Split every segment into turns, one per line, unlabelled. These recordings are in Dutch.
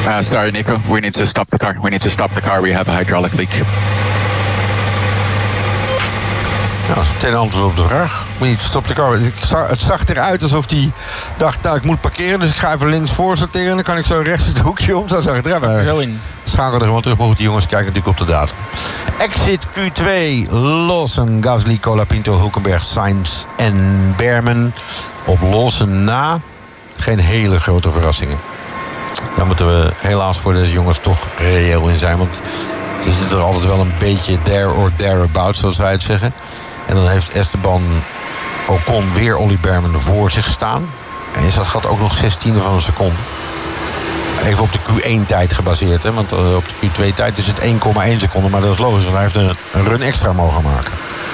Sorry, Nico. We need to stop the car. We have a hydraulic leak.
Ja, dat is meteen een antwoord op de vraag. Moet je stop de car. Het zag eruit alsof hij dacht, nou, ik moet parkeren, dus ik ga even links voor sorteren. Dan kan ik zo rechts het hoekje om. Zo zag het eruit.
Zo in.
Schakelde gewoon terug. Maar goed, die jongens kijken natuurlijk op de data. Exit Q2. Lawson, Gasly, Colapinto, Hulkenberg, Sainz en Behrman. Op Lawson na geen hele grote verrassingen. Daar moeten we helaas voor deze jongens toch reëel in zijn. Want ze zitten er altijd wel een beetje there or thereabouts, zoals wij het zeggen. En dan heeft Esteban Ocon weer Ollie Behrman voor zich staan. En dat gaat ook nog 16e van een seconde. Even op de Q1-tijd gebaseerd, hè? Want op de Q2-tijd is het 1,1 seconde. Maar dat is logisch, want hij heeft een run extra mogen maken.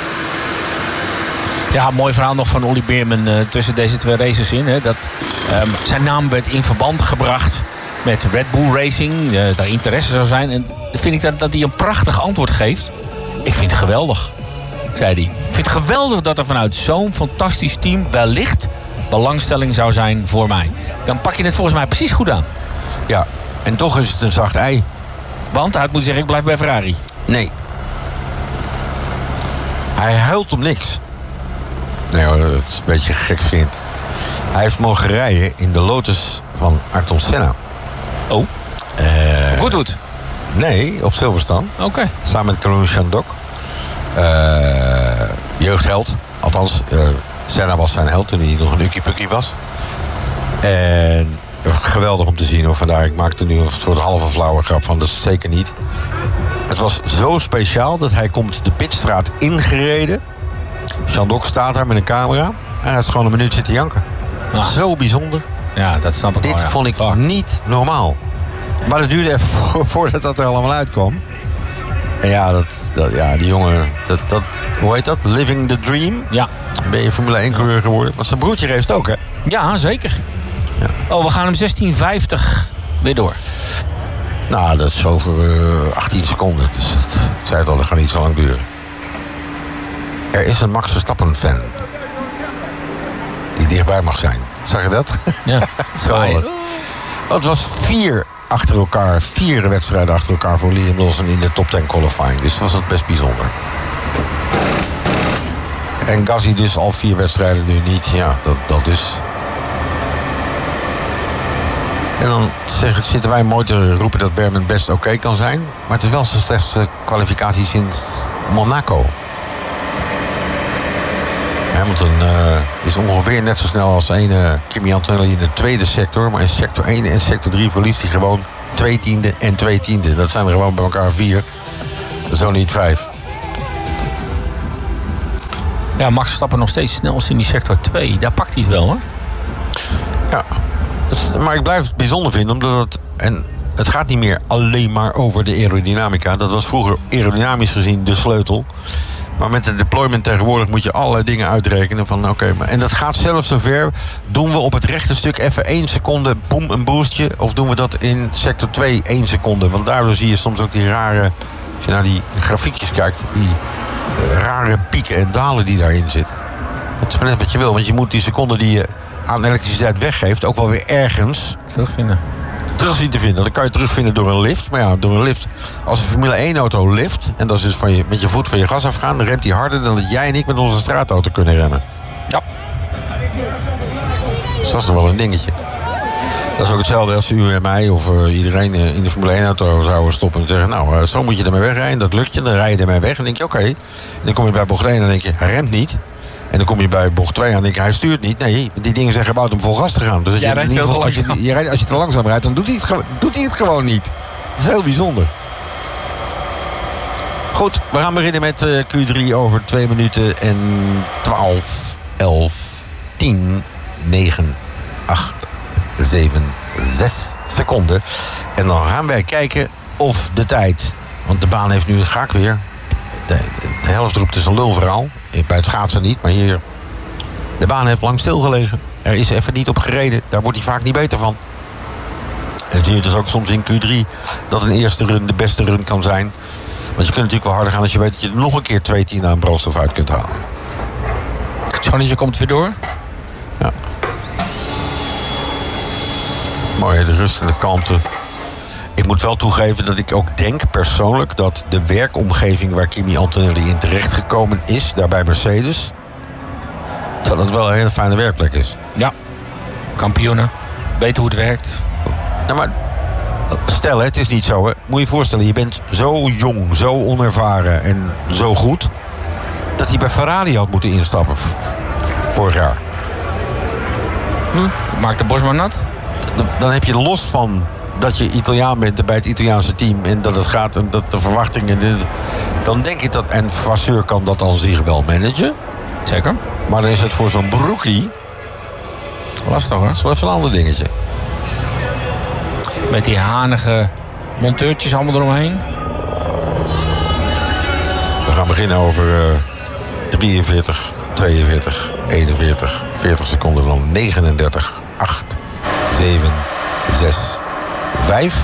Ja, mooi verhaal nog van Ollie Behrman tussen deze twee races in. Hè, dat zijn naam werd in verband gebracht met Red Bull Racing. Daar interesse zou zijn. En vind ik dat hij een prachtig antwoord geeft. Ik vind het geweldig, zei hij. Ik vind het geweldig dat er vanuit zo'n fantastisch team wellicht belangstelling zou zijn voor mij. Dan pak je het volgens mij precies goed aan.
Ja, en toch is het een zacht ei.
Want hij had moeten zeggen, ik blijf bij Ferrari.
Nee. Hij huilt om niks. Nee hoor, dat is een beetje gekscherend. Hij heeft mogen rijden in de Lotus van Ayrton Senna.
Oh. Goodwood?
Nee, op Silverstone.
Oké.
Samen met Karun Chandok. Jeugdheld. Althans, Senna was zijn held toen hij nog een ukkie-pukkie was. En geweldig om te zien hoor. Vandaar, ik maakte nu een soort halve flauwe grap van. Dat is zeker niet. Het was zo speciaal dat hij komt de pitstraat ingereden. Chandok staat daar met een camera. En hij heeft gewoon een minuut zitten janken.
Ah.
Zo bijzonder.
Ja, dat snap ik wel.
Dit vond ik niet normaal. Maar het duurde even voordat dat er allemaal uitkwam. En ja, die jongen... hoe heet dat? Living the dream?
Ja.
Ben je Formule 1 coureur geworden? Want zijn broertje race ook, hè?
Ja, zeker. Ja. Oh, we gaan hem 16:50 weer door.
Nou, dat is over 18 seconden. Dus ik zei het al, dat gaat niet zo lang duren. Er is een Max Verstappen-fan. Die dichtbij mag zijn. Zag je dat?
Ja.
Het was 4 wedstrijden achter elkaar voor Liam Lawson in de top 10 qualifying. Dus was het best bijzonder. En Gasly dus al 4 wedstrijden nu niet. Ja, dat is... En dan zitten wij mooi te roepen dat Behrman best oké kan zijn. Maar het is wel zijn slechtste kwalificatie sinds Monaco. Hamilton is ongeveer net zo snel als Kimi Antonelli in de tweede sector. Maar in sector 1 en sector 3 verliest hij gewoon 2/10 en 2/10. Dat zijn er gewoon bij elkaar 4. Zo niet 5.
Ja, Max Verstappen nog steeds snelst in die sector 2. Daar pakt hij het wel, hoor.
Ja, maar ik blijf het bijzonder vinden, omdat het gaat niet meer alleen maar over de aerodynamica. Dat was vroeger aerodynamisch gezien de sleutel. Maar met de deployment tegenwoordig moet je allerlei dingen uitrekenen. En dat gaat zelfs zover. Doen we op het rechte stuk even 1 seconde, boem, een boostje. Of doen we dat in sector 2 1 seconde. Want daardoor zie je soms ook die rare... Als je naar die grafiekjes kijkt, die rare pieken en dalen die daarin zitten. Het is maar net wat je wil. Want je moet die seconde die je aan elektriciteit weggeeft ook wel weer ergens terug zien te vinden. Dat kan je terugvinden door een lift. Maar ja, door een lift. Als een Formule 1 auto lift, en dat is dus met je voet van je gas afgaan, dan remt hij harder dan dat jij en ik met onze straatauto kunnen remmen.
Ja.
Dus dat is nog wel een dingetje. Dat is ook hetzelfde als u en mij of iedereen in de Formule 1 auto zouden stoppen en zeggen, nou, zo moet je ermee wegrijden. Dat lukt je, dan rij je ermee weg. En dan denk je, oké. En dan kom je bij bocht 1 en dan denk je, hij remt niet. En dan kom je bij bocht 2 aan en denk je, hij stuurt niet. Nee, die dingen zijn gebouwd om vol gas te gaan. Dus als je te langzaam rijdt, dan doet hij het gewoon niet. Dat is heel bijzonder. Goed, we gaan beginnen met Q3 over 2 minuten en 12, 11, 10, 9, 8, 7, 6 seconden. En dan gaan wij kijken of de tijd... Want de baan heeft nu een gaak weer. De helft roept dus een lulverhaal. Bij het schaatsen niet, maar hier... De baan heeft lang stilgelegen. Er is even niet op gereden. Daar wordt hij vaak niet beter van. En zie je dus ook soms in Q3... dat een eerste run de beste run kan zijn. Want je kunt natuurlijk wel harder gaan als je weet... dat je er nog een keer 2/10 aan brandstof uit kunt halen.
Het zonnetje komt weer door.
Ja. Mooi, de rust en de kalmte. Ik moet wel toegeven dat ik ook denk persoonlijk dat de werkomgeving waar Kimi Antonelli in terechtgekomen is, daar bij Mercedes, dat het wel een hele fijne werkplek is.
Ja, kampioenen. Weten hoe het werkt.
Nou, maar stel, het is niet zo. Hè. Moet je je voorstellen, je bent zo jong, zo onervaren en zo goed, dat hij bij Ferrari had moeten instappen vorig jaar.
Maakt de borst maar nat.
Dan heb je los van dat je Italiaan bent bij het Italiaanse team en dat het gaat en dat de verwachtingen. Dan denk ik dat, en Vasseur kan dat aan zich wel managen.
Zeker.
Maar dan is het voor zo'n broekie,
Lastig hoor.
dat is wel even een ander dingetje.
Met die hanige monteurtjes allemaal eromheen.
We gaan beginnen over 43, 42, 41, 40 seconden. Dan 39, 8, 7, 6, 5.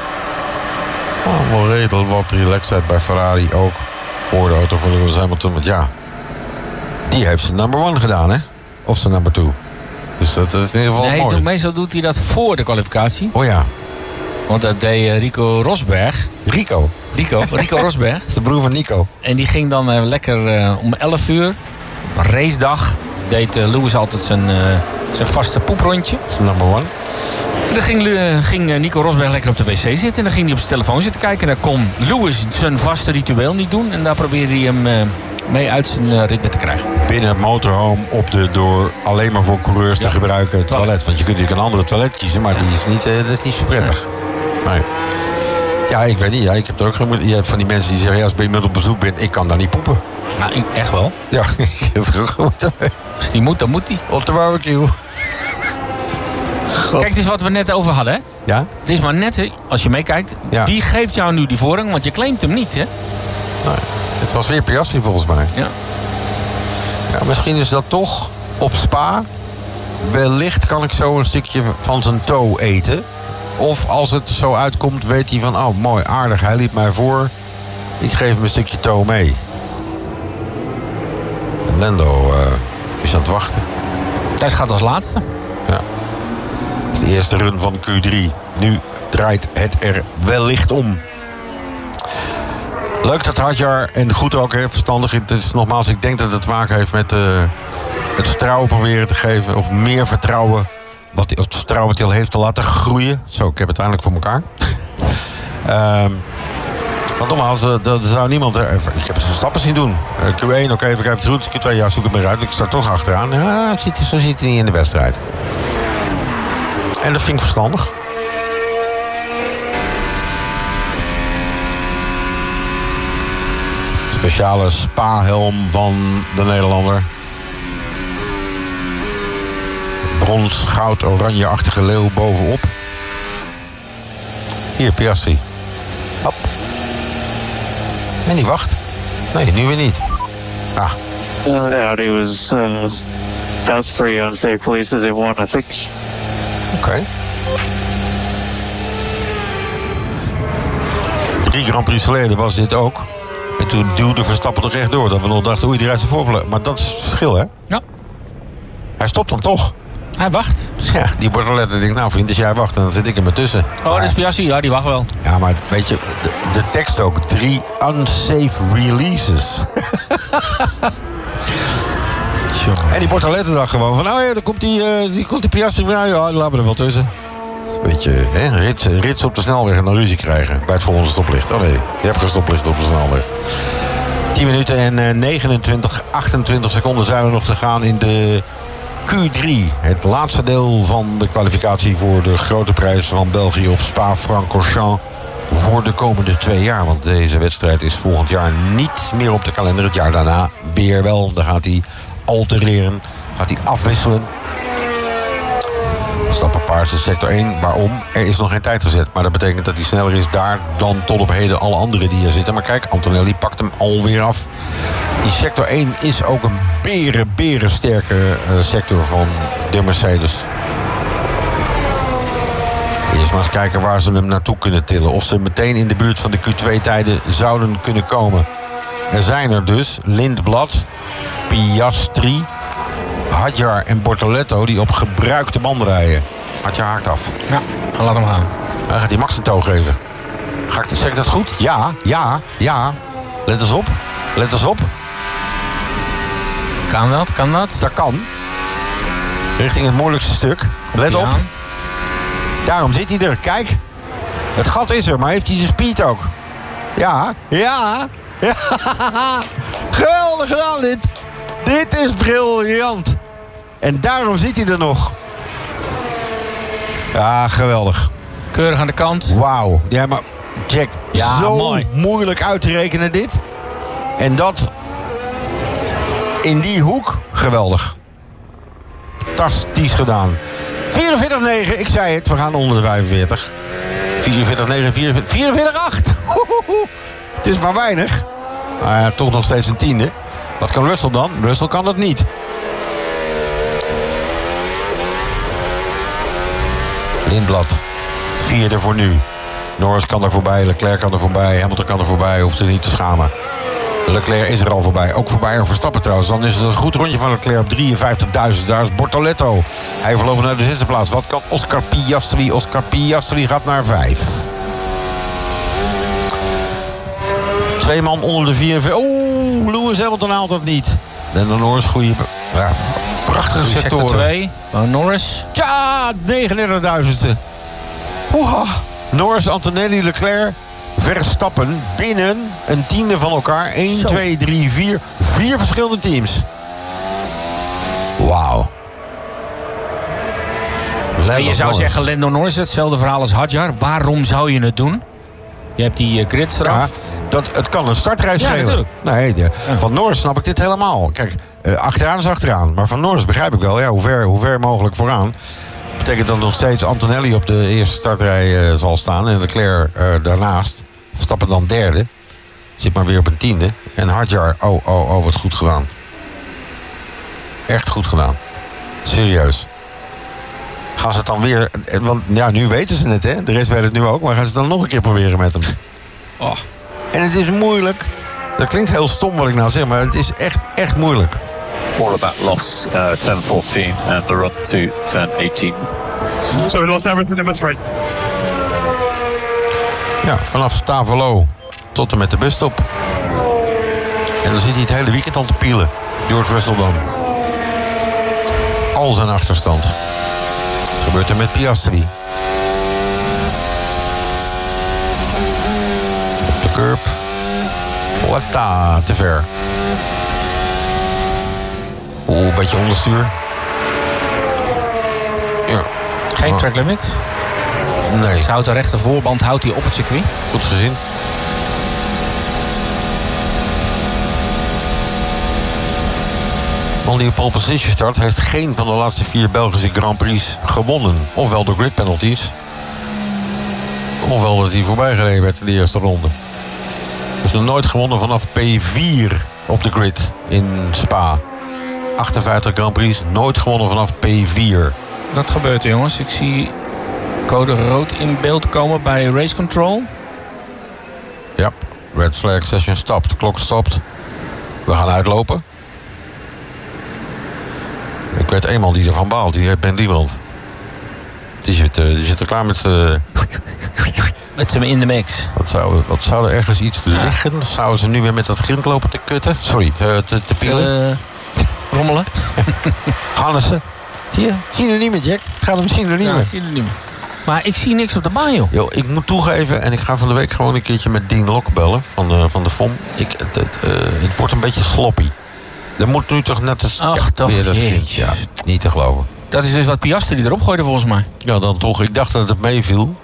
Wel redelijk wat relaxed bij Ferrari ook. Voor de auto van Lewis Hamilton. Want ja, die heeft zijn number 1 gedaan, hè? Of zijn number 2. Dus dat is in ieder geval mooi.
Meestal doet hij dat voor de kwalificatie.
Oh ja.
Want dat deed Rico Rosberg.
Rico
Rosberg.
Dat is de broer van Nico.
En die ging dan lekker om 11 uur. Racedag. Deed Lewis altijd zijn vaste poeprondje.
Dat is number 1.
En dan ging Nico Rosberg lekker op de wc zitten. En dan ging hij op zijn telefoon zitten kijken. En dan kon Lewis zijn vaste ritueel niet doen. En daar probeerde hij hem mee uit zijn ritme te krijgen.
Binnen het motorhome op de door alleen maar voor coureurs te gebruiken toilet. Want je kunt natuurlijk een andere toilet kiezen, maar die is niet, dat is niet zo prettig. Nee. Ja, ik weet niet. Ja, ik heb er ook je hebt van die mensen die zeggen, ja, als ik met op bezoek ben, ik kan daar niet poepen.
Nou, echt wel.
Ja, ik heb er ook goed.
Als die moet, dan moet die.
Op de barbecue.
Kijk, het is wat we net over hadden, hè?
Ja?
Het is maar net, als je meekijkt,
Ja.
Wie geeft jou nu die voorrang? Want je claimt hem niet, hè?
Nee. Het was weer Piastri volgens mij.
Ja.
Ja, misschien is dat toch op Spa. Wellicht kan ik zo een stukje van zijn toe eten. Of als het zo uitkomt, weet hij van, oh mooi, aardig, hij liep mij voor. Ik geef hem een stukje toe mee. En Lando is aan het wachten.
Hij gaat als laatste.
Ja. Dat is de eerste run van Q3. Nu draait het er wellicht om. Leuk dat Hadjar, en goed ook, hè, verstandig. Het is nogmaals, ik denk dat het te maken heeft met het vertrouwen proberen te geven. Of meer vertrouwen. Het vertrouwen wat hij al heeft te laten groeien. Zo, ik heb het eindelijk voor elkaar. Want nogmaals, er zou niemand. Ik heb het Verstappen zien doen. Q1, oké, even het goed. Q2, ja, zoek het maar uit. Ik sta toch achteraan. Ja, zo zit hij niet in de wedstrijd. En dat vind ik verstandig. Speciale Spa-helm van de Nederlander. Brons, goud, oranje-achtige leeuw bovenop. Hier, Piastri. Hop. En die wacht. Nee, nu weer niet. Ah.
Audi was about 3 unsafe releases in one, I think.
Oké. 3 Grand Prix geleden was dit ook. En toen duwde Verstappen toch echt door. Dat we nog dachten, oei, die rijdt zijn voorbeeld. Maar dat is het verschil, hè?
Ja.
Hij stopt dan toch.
Hij wacht.
Ja, die wordt al letterlijk, nou vriend, als jij wacht, dan zit ik er maar tussen.
Oh, dat is Piastri. Ja, die wacht wel.
Ja, maar weet je, de tekst ook. 3 unsafe releases. En die Bortoletti dacht gewoon van, nou ja, dan komt die Piastri. Nou ja, laten we er wel tussen. Beetje, hè, rits op de snelweg en dan ruzie krijgen bij het volgende stoplicht. Oh nee, je hebt geen stoplicht op de snelweg. 10 minuten en 28 seconden zijn er nog te gaan in de Q3. Het laatste deel van de kwalificatie voor de grote prijs van België op Spa-Francorchamps voor de komende 2 jaar. Want deze wedstrijd is volgend jaar niet meer op de kalender. Het jaar daarna weer wel. Dan gaat hij altereren, gaat hij afwisselen. Stappenpaard in sector 1. Waarom? Er is nog geen tijd gezet. Maar dat betekent dat hij sneller is daar dan tot op heden alle anderen die er zitten. Maar kijk, Antonelli pakt hem alweer af. Die sector 1 is ook een berensterke sector van de Mercedes. Eerst maar eens kijken waar ze hem naartoe kunnen tillen. Of ze meteen in de buurt van de Q2-tijden zouden kunnen komen. Er zijn er dus Lindblad, Piastri, Hadjar en Bortoletti die op gebruikte banden rijden. Hadjar haakt af.
Ja, laat hem gaan.
Dan gaat hij Max een touw geven. Zeg ik dat goed? Ja. Let eens op.
Kan dat?
Dat kan. Richting het moeilijkste stuk. Let op. Daarom zit hij er. Kijk. Het gat is er, maar heeft hij de speed ook? Ja. Geweldig gedaan dit. Dit is briljant. En daarom zit hij er nog. Ja, geweldig.
Keurig aan de kant.
Wauw. Ja, maar Jack,
Ja,
zo
mooi.
moeilijk uit te rekenen dit. En dat in die hoek, geweldig. Fantastisch gedaan. 44-9, ik zei het, we gaan onder de 45. 44-9, 44-8. Het is maar weinig. Maar ja, toch nog steeds een tiende. Wat kan Russell dan? Russell kan dat niet. Lindblad, vierde voor nu. Norris kan er voorbij, Leclerc kan er voorbij, Hamilton kan er voorbij, hoeft er niet te schamen. Leclerc is er al voorbij, ook voorbij aan Verstappen trouwens. Dan is het een goed rondje van Leclerc op 53.000. Daar is Bortoletto. Hij verloopt naar de 6e plaats. Wat kan Oscar Piastri? Oscar Piastri gaat naar 5. 2 man onder de 44. Oeh, Lewis Hamilton haalt dat niet. En dan Norris, goede, ja, prachtige sectoren.
Sector 2, Norris.
Tja, 39.000ste. Oeha. Norris, Antonelli, Leclerc, Verstappen binnen een tiende van elkaar. 1,
Zo.
2, 3, 4. 4 verschillende teams. Wauw.
En je zou zeggen, Lando Norris, hetzelfde verhaal als Hadjar. Waarom zou je het doen? Je hebt die grids eraf.
Ja, het kan een startreis
Ja,
schelen.
natuurlijk.
Nee, van Norris snap ik dit helemaal. Kijk, achteraan is achteraan. Maar van Norris begrijp ik wel. Ja, hoe ver mogelijk vooraan. Betekent dat nog steeds Antonelli op de eerste startrij zal staan. En Leclerc daarnaast. Verstappen dan derde. Zit maar weer op een tiende. En Hadjar, oh, wat goed gedaan. Echt goed gedaan. Serieus. Gaan ze het dan weer... Want ja, nu weten ze het, hè. De rest weet het nu ook. Maar gaan ze het dan nog een keer proberen met hem?
Oh.
En het is moeilijk. Dat klinkt heel stom wat ik nou zeg, maar het is echt moeilijk.
All of that lost turn 14 and the run to turn 18.
So we lost everything in the straight.
Ja, vanaf Stavelo tot en met de busstop. En dan zit hij het hele weekend al te pielen. George Russell dan. Al zijn achterstand. Wat gebeurt er met Piastri? Op de curb. Latta, te ver. Oeh, een beetje onderstuur. Ja.
Geen track limit.
Nee,
Ze houdt de rechter voorband houdt hij op het circuit.
goed gezien. Man die op pole position start heeft geen van de laatste 4 Belgische Grand Prix gewonnen. Ofwel door grid penalties. Ofwel dat hij voorbij gereden werd in de eerste ronde. Dus nog nooit gewonnen vanaf P4 op de grid in Spa. 58 Grand Prix, nooit gewonnen vanaf P4.
Wat gebeurt er, jongens? Ik zie code rood in beeld komen bij Race Control.
Ja, red flag session stopt. De klok stopt. We gaan uitlopen. Ik weet eenmaal die ervan baalt. Die heeft Ben Liebrand. Die zit er klaar met...
Met hem in de mix.
Wat zou er ergens iets liggen? Zouden ze nu weer met dat grind lopen te kutten? Sorry, te pielen?
Rommelen.
Hannessen. Zie je? Synoniemen, Jack. Het gaat om synoniemen.
Ja, zie je niet meer. Maar ik zie niks op de baan, joh.
Yo, ik moet toegeven, en ik ga van de week gewoon een keertje met Dean Lok bellen van de FOM. Het wordt een beetje sloppy. Er moet nu toch net eens...
Ach, toch,
weer dat grind.
jeetje.
Ja, niet te geloven.
Dat is dus wat Piastri erop gooide volgens mij.
Ja, dan toch. Ik dacht dat het meeviel.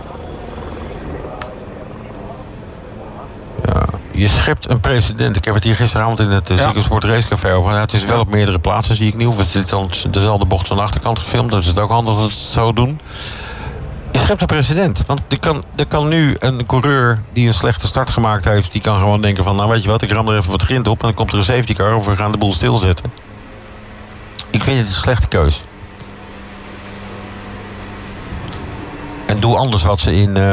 Ja, je schept een precedent. Ik heb het hier gisteravond in het Ziggo Racecafé over. Ja, het is wel op meerdere plaatsen, zie ik niet. Of het is dan dezelfde bocht van de achterkant gefilmd. Dat is het ook handig dat ze het zo doen. Je schept een precedent. Want er kan nu een coureur die een slechte start gemaakt heeft... die kan gewoon denken van, nou weet je wat, ik ram er even wat grind op... en dan komt er een safety car of we gaan de boel stilzetten. Ik vind het een slechte keus. En doe anders wat ze in...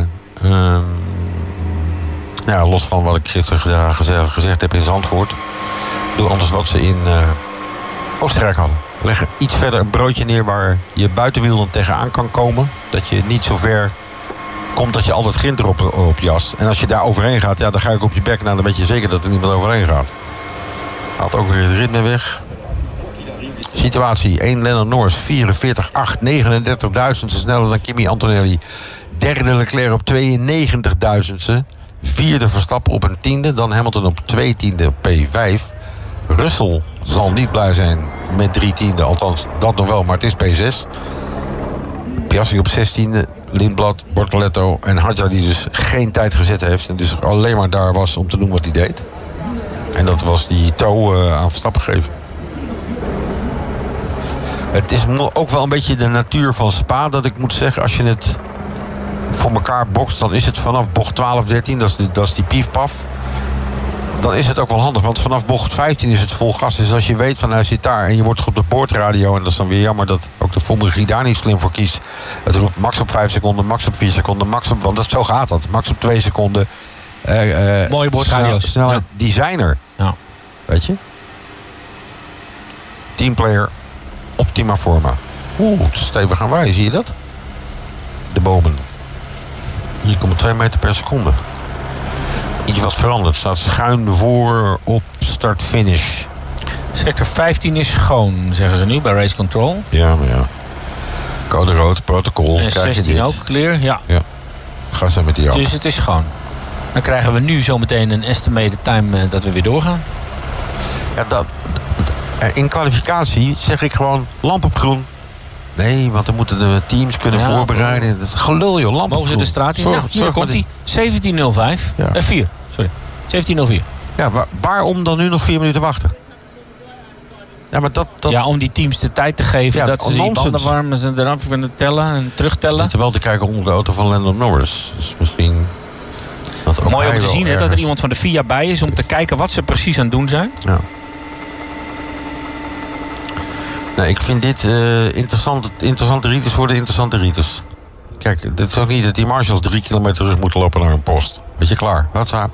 ja, los van wat ik gisteren gezegd heb in Zandvoort... doe anders wat ze in Oostenrijk hadden. Leg iets verder een broodje neer waar je buitenwiel dan tegenaan kan komen. Dat je niet zo ver komt dat je altijd grind erop op jast. En als je daar overheen gaat, ja, dan ga ik op je bek. Nou, dan weet je zeker dat er niemand overheen gaat. Haalt ook weer het ritme weg. Situatie, 1 Lando Norris, 44,8, 39.000ste sneller dan Kimi Antonelli. Derde Leclerc op 92.000ste. Vierde Verstappen op een tiende. Dan Hamilton op 2 tiende op P5. Russell zal niet blij zijn met 3 tiende. Althans, dat nog wel, maar het is P6. Piastri op 16e. Lindblad, Bortoletto en Hadja die dus geen tijd gezet heeft. En dus alleen maar daar was om te doen wat hij deed. En dat was die toe aan Verstappen geven. Het is ook wel een beetje de natuur van Spa dat ik moet zeggen. Als je het voor elkaar bokst, dan is het vanaf bocht 12, 13. Dat is die piefpaf. Dan is het ook wel handig, want vanaf bocht 15 is het vol gas. Dus als je weet van hij zit daar en je wordt op de boordradio... en dat is dan weer jammer dat ook de Formule 3 daar niet slim voor kiest. Het roept max op 5 seconden, max op 4 seconden, max op... want zo gaat dat, max op 2 seconden.
Mooie boordradio's.
Snelheid, die zijn er.
Ja.
Weet je? Teamplayer, optima forma. Stevig gaan wij, zie je dat? De bomen. 3,2 meter per seconde. Iets wat veranderd. Staat schuin voor op start-finish.
Sector 15 is schoon, zeggen ze nu bij Race Control.
Ja, maar ja. Code rood, protocol.
En
krijg
16
je dit.
ook, clear, ja.
Ga ze met die af.
Dus het is schoon. Dan krijgen we nu zometeen een estimated time dat we weer doorgaan.
Ja, in kwalificatie zeg ik gewoon lamp op groen. Nee, want dan moeten de teams kunnen voorbereiden. Dat gelul joh, lamp op groen.
Mogen ze de straat in? Nou, hier komt hij. 17.05. 4, sorry. 17.04.
Ja, waarom dan nu nog 4 minuten wachten? Ja, maar dat...
Ja, om die teams de tijd te geven dat ze die banden warmen, ze eraf kunnen tellen en terugtellen.
Ik zit wel te kijken onder de auto van Lando Norris. Dus misschien...
Mooi om te zien dat er iemand van de FIA bij is om te kijken wat ze precies aan het doen zijn.
Ja. Nou, ik vind dit interessante ritus voor de interessante ritus. Kijk, het is ook niet dat die marshals 3 kilometer terug moeten lopen naar een post. Weet je, klaar. Wat zou...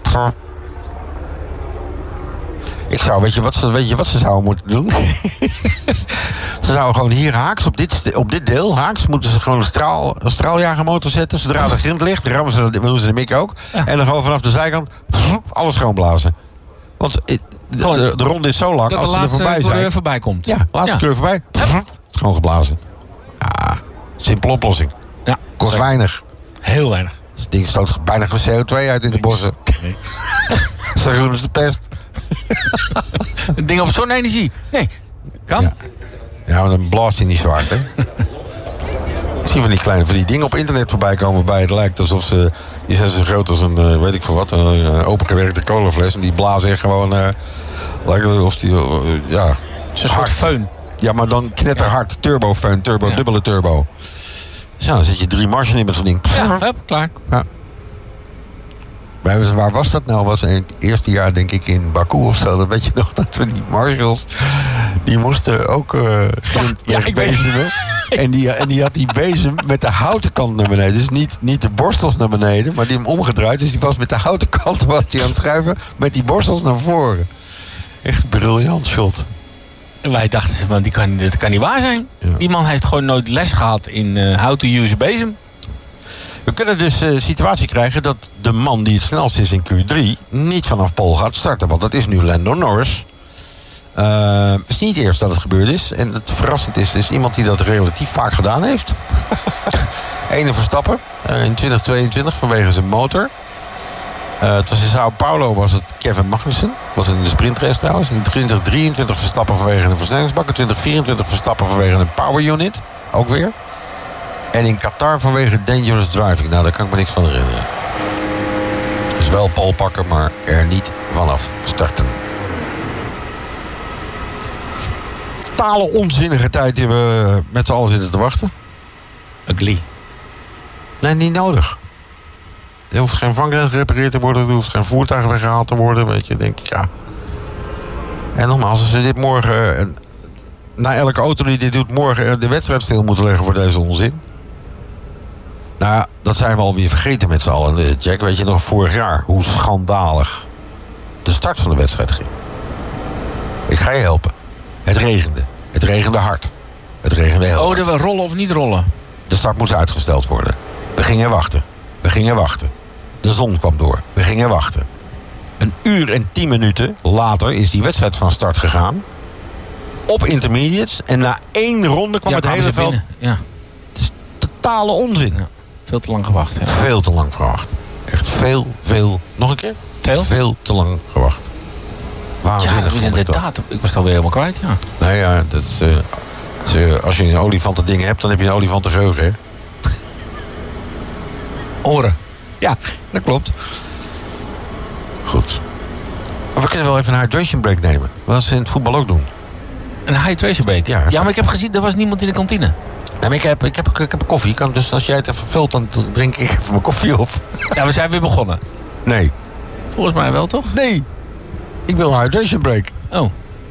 Ik zou, weet je wat ze zouden moeten doen? Ze zouden gewoon hier haaks op dit deel, haaks, moeten ze gewoon een straaljagermotor zetten. Zodra de grind ligt, rammen ze, doen ze de mik ook. Ja. En dan gewoon vanaf de zijkant alles schoonblazen. Want de ronde is zo lang, als ze er voorbij zijn.
Voorbij komt.
Ja, laatste kleur voorbij. Schoon geblazen. Ja, simpele oplossing.
Ja,
kost weinig.
Heel weinig.
Het ding stoot bijna geen CO2 uit in de bossen.
Niks.
Zo groen is de pest.
Een ding op zonne-energie. Nee, kan.
Ja, maar dan blaast hij niet zwart, hè? Misschien van die dingen op internet voorbij komen bij. Het lijkt alsof ze... Die zijn zo groot als een, weet ik veel wat, een opengewerkte colafles. En die blazen echt gewoon... lijkt of die... ja...
Het is een soort föhn.
Ja, maar dan knetterhard. Turbo-föhn, dubbele turbo. Dus ja, dan zet je 3 marsen in met zo'n ding.
Ja, hup, klaar.
Ja. Waar was dat nou? Was het eerste jaar denk ik in Baku of zo. Dat weet je nog, dat we die marshals... die moesten ook wegbezemen. En die had die bezem met de houten kant naar beneden. Dus niet de borstels naar beneden, maar die hem omgedraaid. Dus die was met de houten kant was die aan het schuiven met die borstels naar voren. Echt briljant shot.
Wij dachten van, dit kan niet waar zijn. Ja. Die man heeft gewoon nooit les gehad in how to use a bezem.
We kunnen dus de situatie krijgen dat de man die het snelst is in Q3 niet vanaf pole gaat starten. Want dat is nu Lando Norris. Het is niet eerst dat het gebeurd is. En het verrassend is iemand die dat relatief vaak gedaan heeft. Ene Verstappen in 2022 vanwege zijn motor. Het was in Sao Paulo was het Kevin Magnussen. Was in de sprintrace trouwens. In 2023 Verstappen vanwege een versnellingsbak. In 2024 Verstappen vanwege een power unit. Ook weer. En in Qatar vanwege dangerous driving. Nou, daar kan ik me niks van herinneren. Dus wel pole pakken, maar er niet vanaf starten. Totale onzinnige tijd die we met z'n allen zitten te wachten.
Ugly.
Nee, niet nodig. Er hoeft geen vangrail gerepareerd te worden. Er hoeft geen voertuig weggehaald te worden. Weet je, denk ik, ja. En nogmaals, als ze dit morgen... na elke auto die dit doet, morgen de wedstrijd stil moeten leggen voor deze onzin. Nou, dat zijn we alweer vergeten met z'n allen. Jack, weet je nog vorig jaar hoe schandalig de start van de wedstrijd ging? Ik ga je helpen. Het regende. Het regende hard. Het regende heel hard.
Oh, dat we rollen of niet rollen?
De start moest uitgesteld worden. We gingen wachten. We gingen wachten. De zon kwam door. We gingen wachten. 1 uur en 10 minuten later is die wedstrijd van start gegaan. Op intermediates. En na 1 ronde kwam het hele veld.
Ja.
Het is totale onzin.
Ja. Veel te lang gewacht. Ja.
Veel te lang gewacht. Echt veel. Nog een keer?
Veel?
Veel te lang gewacht. Waanzinnig.
Ja, dat is
vond ik dat.
inderdaad. Ik was het alweer helemaal kwijt, ja.
Nee, ja, dat is, als je een olifanten dingen hebt, dan heb je een olifantengeheugen, hè?
Oren.
Ja, dat klopt. Goed. Maar we kunnen wel even een hydration break nemen. Wat ze in het voetbal ook doen.
Een hydration break?
Ja,
Ja, maar ik heb gezien, er was niemand in de kantine.
Nee, maar ik heb koffie. Dus als jij het even vult, dan drink ik even mijn koffie op.
Ja, we zijn weer begonnen.
Nee.
Volgens mij wel, toch?
Nee. Ik wil een hydration break.
Oh.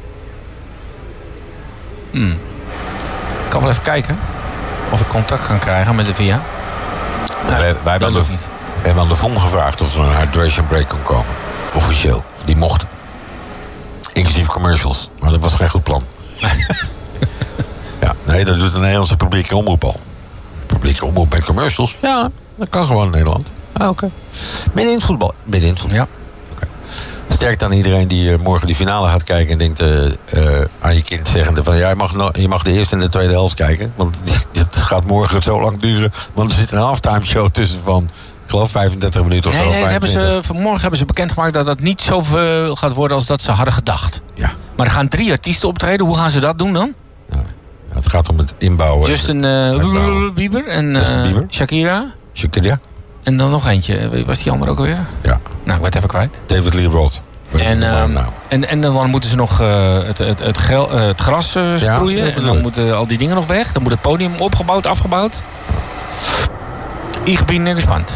Ik kan wel even kijken of ik contact kan krijgen met de VIA.
Nee, wij hebben
dat hoeft niet.
We hebben aan de VOM gevraagd of er een hydration break kon komen. Officieel. Die mochten. Inclusief commercials. Maar dat was geen goed plan. Ja, nee, dat doet de Nederlandse publieke omroep al. Publieke omroep bij commercials? Ja, dat kan gewoon in Nederland. Ah, oké. Midden in het voetbal? Midden in het voetbal.
Ja.
Okay. Sterk aan iedereen die morgen die finale gaat kijken en denkt aan je kind zeggende van ja, je mag de eerste en de tweede helft kijken. Want dit gaat morgen zo lang duren. Want er zit een halftime show tussen van, ik geloof 35 minuten of zo.
Nee, vanmorgen hebben ze bekendgemaakt dat het niet zoveel gaat worden als dat ze hadden gedacht.
Ja.
Maar er gaan 3 artiesten optreden. Hoe gaan ze dat doen dan?
Ja, het gaat om het inbouwen.
Justin Bieber en Shakira.
Shakira.
En dan nog eentje. Wie was die andere ook alweer?
Ja.
Nou, ik ben het even kwijt.
David Lee Roth.
En dan moeten ze nog het gras sproeien.
Ja,
en dan moeten al die dingen nog weg. Dan moet het podium opgebouwd, afgebouwd. Ik ben gespannen.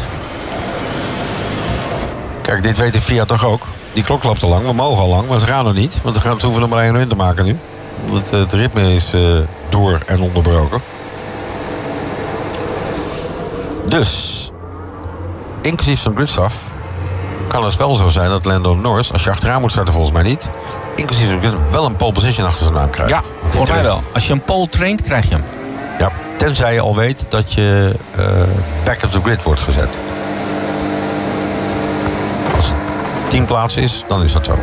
Kijk, dit weet de VIA toch ook. Die klok loopt al lang, we mogen al lang, maar ze gaan er niet. Want ze hoeven er maar 1 win te maken nu. Want het ritme is door en onderbroken. Dus, inclusief zo'n gridstaf, kan het wel zo zijn dat Lando Norris, als je achteraan moet starten volgens mij niet, inclusief zo'n gridstaf, wel een pole position achter zijn naam krijgt.
Ja, volgens mij wel. Als je een pole traint, krijg je hem.
Ja, tenzij je al weet dat je back of the grid wordt gezet. Als het 10 plaatsen is, dan is dat zo.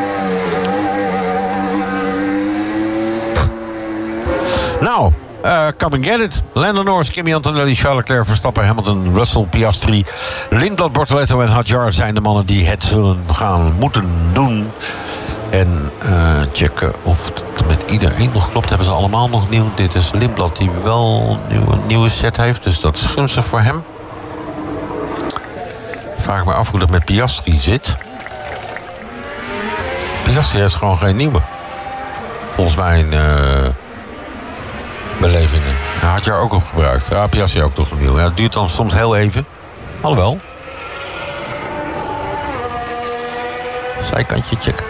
Nou, come and get it. Lando Norris, Kimi Antonelli, Charles Leclerc, Verstappen, Hamilton, Russell, Piastri, Lindblad, Bortoleto en Hadjar zijn de mannen die het zullen moeten doen. En checken of het met iedereen nog klopt. Hebben ze allemaal nog nieuw. Dit is Lindblad die wel een nieuwe set heeft. Dus dat is gunstig voor hem. Vraag ik me af hoe dat met Piastri zit. Piastri heeft gewoon geen nieuwe. Volgens mijn belevingen. Hij had je er ook op gebruikt. Ja, Piastri ook toch nieuw. Ja, het duurt dan soms heel even. Alhoewel. Zijkantje checken.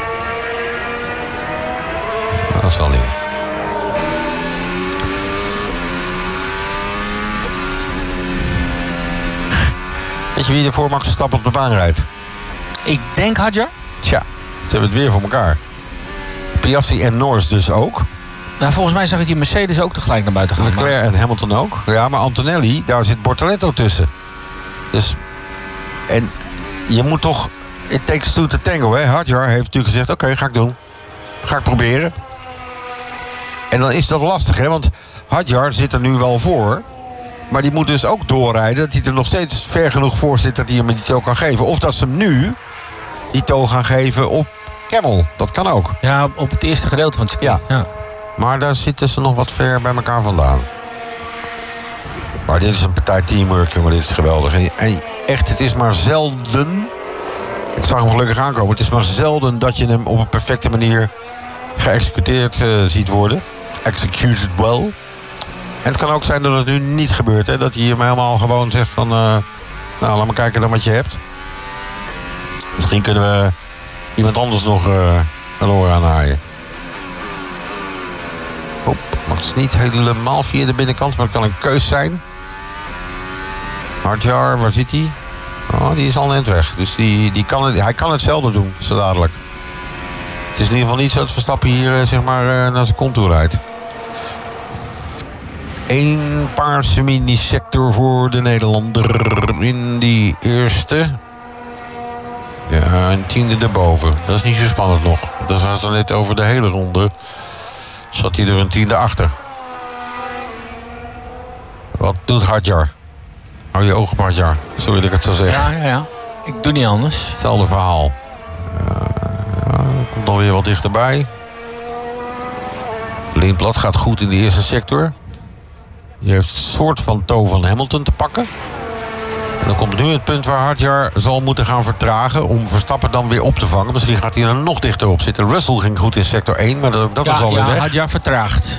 Dat is al nieuw. Weet je wie er voor Max Verstappen op de baan rijdt?
Ik denk Hadjar.
Tja, ze hebben het weer voor elkaar. Piastri en Norris dus ook.
Nou, volgens mij zag ik die Mercedes ook tegelijk naar buiten gaan.
Leclerc en Hamilton ook. Ja, maar Antonelli, daar zit Bortoleto tussen. Dus, en je moet toch, it takes two to tango, hè. Hadjar heeft natuurlijk gezegd, oké, ga ik doen. Ga ik proberen. En dan is dat lastig, hè, want Hadjar zit er nu wel voor. Maar die moet dus ook doorrijden dat hij er nog steeds ver genoeg voor zit dat hij hem die tow kan geven. Of dat ze hem nu die tow gaan geven op Camel. Dat kan ook.
Ja, op het eerste gedeelte van het circuit. Ja.
Maar daar zitten ze nog wat ver bij elkaar vandaan. Maar dit is een partij teamwork, jongen. Dit is geweldig. En echt, het is maar zelden. Ik zag hem gelukkig aankomen. Het is maar zelden dat je hem op een perfecte manier geëxecuteerd ziet worden. Executed well. En het kan ook zijn dat het nu niet gebeurt. Hè? Dat hij hem helemaal gewoon zegt van... nou, laat maar kijken dan wat je hebt. Misschien kunnen we iemand anders nog een oor aanhaaien. Hop, mag het niet helemaal via de binnenkant, maar het kan een keus zijn. Hadjar, waar zit hij? Oh, die is al net weg. Dus hij kan hetzelfde doen, zo dadelijk. Het is in ieder geval niet zo dat Verstappen hier zeg maar naar zijn kont toe rijdt. 1 paarse mini-sector voor de Nederlander in die eerste. Ja, een tiende erboven. Dat is niet zo spannend nog. Dat zat er net over de hele ronde. Zat hij er een tiende achter. Wat doet Hadjar? Hou je ogen op Hadjar. Sorry dat ik het zo zeg.
Ja. Ik doe niet anders.
Hetzelfde verhaal. Komt alweer wat dichterbij. Lindblad gaat goed in de eerste sector. Die heeft een soort van toe van Hamilton te pakken. En dan komt nu het punt waar Hadjar zal moeten gaan vertragen om Verstappen dan weer op te vangen. Misschien gaat hij er nog dichter op zitten. Russell ging goed in sector 1, maar dat was alweer weg.
Hadjar vertraagt.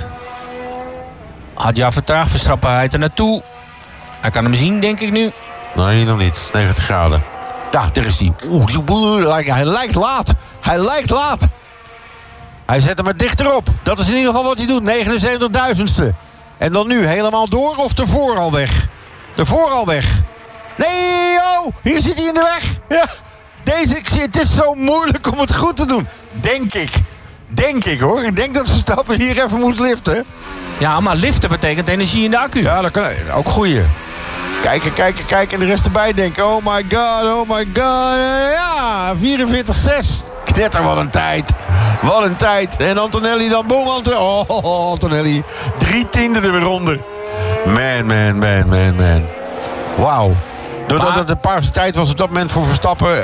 Verstappen hij er naartoe. Hij kan hem zien, denk ik nu.
Nee, nog niet. 90 graden. Ja, daar is hij. Hij lijkt laat. Hij zet hem er dichterop. Dat is in ieder geval wat hij doet. 79.000ste. En dan nu helemaal door of ervoor al weg? Ervoor al weg. Nee, oh, hier zit hij in de weg. Ja. Het is zo moeilijk om het goed te doen. Denk ik hoor. Ik denk dat Verstappen hier even moet liften.
Ja, maar liften betekent energie in de accu.
Ja, dat kan ook goeie. Kijken en de rest erbij denken. Oh my god. Ja, 44,6. Knetter, wat een tijd. En Antonelli dan, boom. Antonelli. 3 tienden er weer onder. Man. Wauw. Doordat het een paarse tijd was op dat moment voor Verstappen.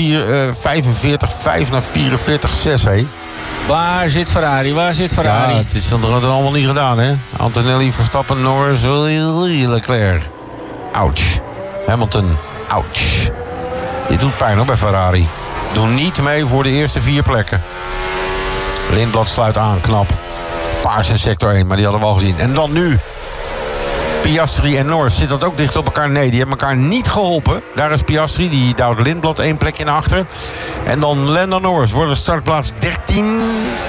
45,5 naar 44,6, hé.
Waar zit Ferrari?
Ja, het is dan allemaal niet gedaan, hè. Antonelli, Verstappen, Norris, Leclerc. Ouch. Hamilton, ouch. Dit doet pijn hoor bij Ferrari. Doe niet mee voor de eerste 4 plekken. Lindblad sluit aan, knap. Paars in sector 1, maar die hadden we al gezien. En dan nu. Piastri en Norris, zit dat ook dicht op elkaar? Nee, die hebben elkaar niet geholpen. Daar is Piastri, die duwt Lindblad 1 plekje naar achter. En dan Lando Norris. Wordt de startplaats 13?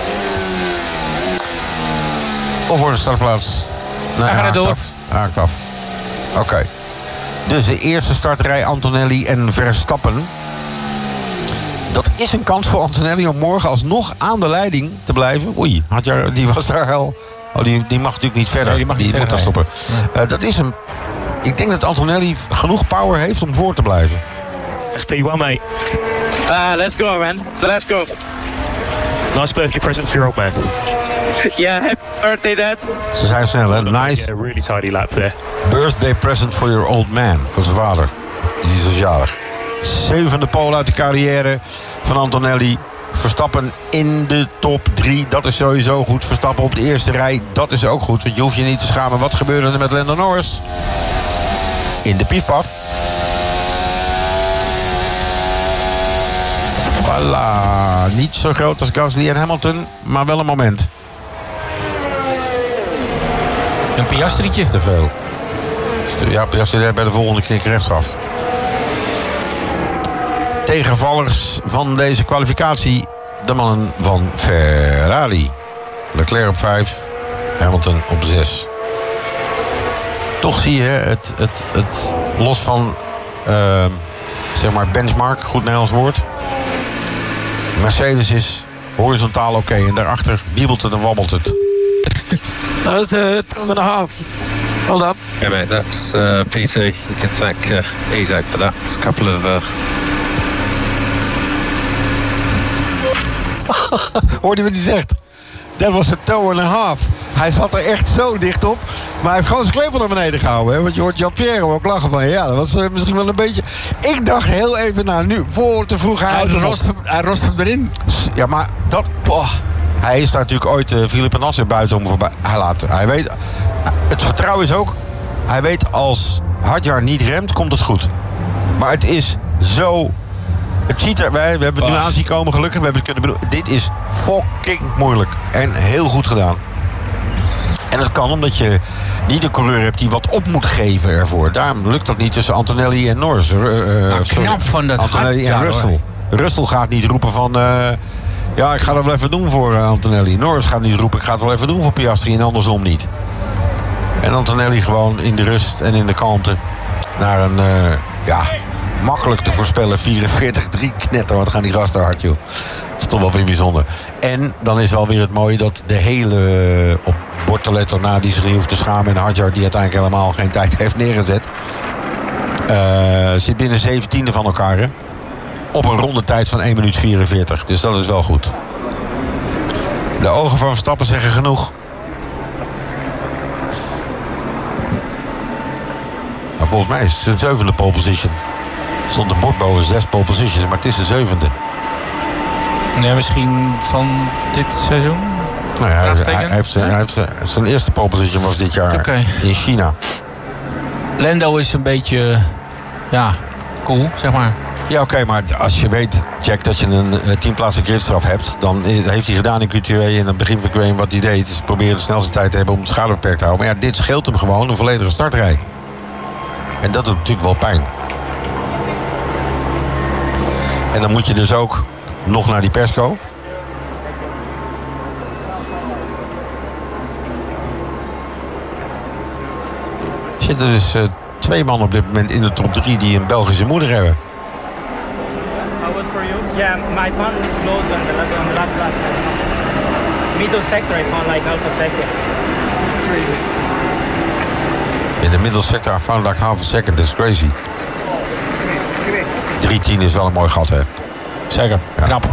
Of wordt de startplaats... Nee,
hij gaat het door.
Haakt af. Oké. Dus de eerste starterij Antonelli en Verstappen. Dat is een kans voor Antonelli om morgen alsnog aan de leiding te blijven. Oei, die was daar al... Oh, die mag natuurlijk niet verder.
Nee, die moet
daar stoppen. Ja. Dat is een... Ik denk dat Antonelli genoeg power heeft om voor te blijven.
SP1, mate.
Let's go, man. Let's go.
Nice birthday present for your old man.
Yeah, happy birthday, Dad.
Ze zijn snel, hè? Nice.
Yeah, really tidy lap there.
Birthday present for your old man. Voor zijn vader. Die is dus jarig. 7e pole uit de carrière van Antonelli. Verstappen in de top 3, dat is sowieso goed. Verstappen op de eerste rij, dat is ook goed. Want je hoeft je niet te schamen. Wat gebeurde er met Lando Norris? In de piefpaf. Voilà. Niet zo groot als Gasly en Hamilton, maar wel een moment.
Een Piastrietje.
Te veel. Ja, Piastri bij de volgende knik rechtsaf. Tegenvallers van deze kwalificatie. De mannen van Ferrari. Leclerc op 5. Hamilton op 6. Toch zie je het los van zeg maar benchmark, goed Nederlands woord. Mercedes is horizontaal oké. En daarachter wiebelt het en wabbelt het.
That was 2.5. Well done.
Yeah, mate, that's PT. You can thank Isaac for that. It's a couple of...
Hoor je wat hij zegt? Dat was een toe and a half. Hij zat er echt zo dicht op. Maar hij heeft gewoon zijn klepel naar beneden gehouden. Hè? Want je hoort Jean-Pierre ook lachen van... Ja, dat was misschien wel een beetje... Ik dacht heel even, nou nu, voor te vroeg...
Hij rost hem erin.
Ja, maar dat... Boah. Hij is daar natuurlijk ooit Philippe Nasser buiten om voorbij. Hij weet... Het vertrouwen is ook... Hij weet als Hadjar niet remt, komt het goed. Maar het is zo... Het ziet er, we hebben het nu aan zien komen, gelukkig. We hebben het kunnen bedoelen. Dit is fucking moeilijk. En heel goed gedaan. En dat kan omdat je niet een coureur hebt die wat op moet geven ervoor. Daarom lukt dat niet tussen Antonelli en Norris.
Knap van dat
Antonelli en Russell. Russell gaat niet roepen van... ja, ik ga dat wel even doen voor Antonelli. Norris gaat niet roepen, ik ga het wel even doen voor Piastri. En andersom niet. En Antonelli gewoon in de rust en in de kalmte. Naar een... makkelijk te voorspellen 44-3 knetter. Wat gaan die gasten hard, joh. Dat is toch wel weer bijzonder. En dan is wel weer het mooie dat de hele op Bortoletto na die zich niet hoeft te schamen. En Hadjar die uiteindelijk helemaal geen tijd heeft neergezet. Zit binnen 17e van elkaar. Hè? Op een rondetijd van 1 minuut 44. Dus dat is wel goed. De ogen van Verstappen zeggen genoeg. Maar volgens mij is het zijn zevende pole position. Er stond een bord boven 6 pole positions, maar het is de zevende.
Ja, misschien van dit seizoen?
Nou ja, hij heeft zijn eerste pole position was dit jaar in China.
Lando is een beetje, cool, zeg maar.
Ja, oké, maar als je weet, Jack, dat je een 10 plaatsen gridstraf hebt, dan heeft hij gedaan in Q2 in het begin van Graham wat hij deed. Is proberen de snelste tijd te hebben om het schade beperkt te houden. Maar ja, dit scheelt hem gewoon een volledige startrij. En dat doet natuurlijk wel pijn. En dan moet je dus ook nog naar die persco. Er zitten dus 2 man op dit moment in de top 3 die een Belgische moeder hebben.
How was for you? Yeah, my fun closed on the last lap. Middle sector, I found like half a second. Crazy.
In de middle sector, I found like half a second. That's crazy. 3:10 is wel een mooi gat, hè?
Zeker, knap.